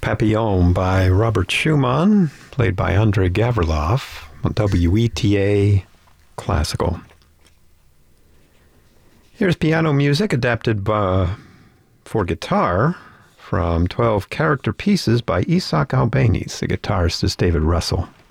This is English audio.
Papillon by Robert Schumann, played by Andrei Gavrilov on WETA Classical. Here's piano music adapted for guitar from 12 character pieces by Isaac Albéniz. The guitarist is David Russell.